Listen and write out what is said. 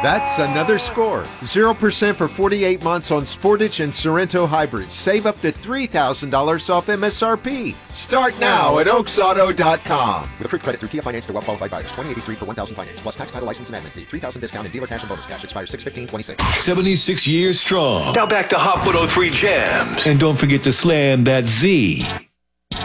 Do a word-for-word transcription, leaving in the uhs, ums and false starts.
That's another score. zero percent for forty-eight months on Sportage and Sorento hybrids. Save up to three thousand dollars off M S R P. Start now at oaks auto dot com. With approved credit through Kia Finance to well-qualified buyers. twenty eighty-three for one thousand finance, plus tax, title, license, and admin fee. three thousand discount and dealer cash and bonus cash. Expires six fifteen twenty-six. seventy-six years strong. Now back to Hot one oh three Jams. And don't forget to slam that Z.